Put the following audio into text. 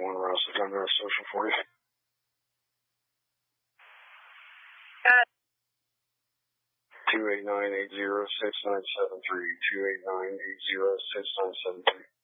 911 Rouse is under social for you. 289-80-6973, 289-80-6973.